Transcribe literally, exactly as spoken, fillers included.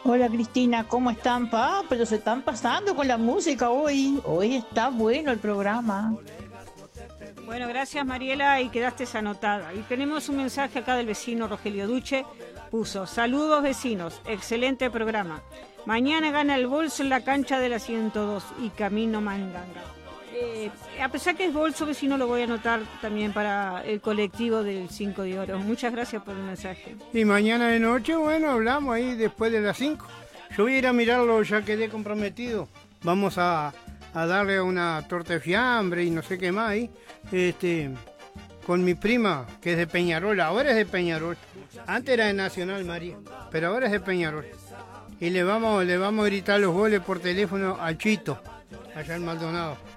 Hola Cristina, ¿cómo están, pa? Pero se están pasando con la música hoy. Hoy está bueno el programa. Bueno, gracias Mariela y quedaste anotada. Y tenemos un mensaje acá del vecino Rogelio Duche. Puso, saludos vecinos, excelente programa. Mañana gana el Bolso en la cancha de la ciento dos y camino Manganga. Eh, a pesar que es Bolso vecino, lo voy a anotar también para el colectivo del cinco de Oro. Muchas gracias por el mensaje. Y mañana de noche, bueno, hablamos ahí después de las cinco. Yo voy a ir a mirarlo, ya quedé comprometido. Vamos a, a darle una torta de fiambre y no sé qué más ahí. Este, con mi prima, que es de Peñarol, ahora es de Peñarol. Antes era de Nacional María, pero ahora es de Peñarol. Y le vamos, le vamos a gritar los goles por teléfono a Chito, allá en Maldonado.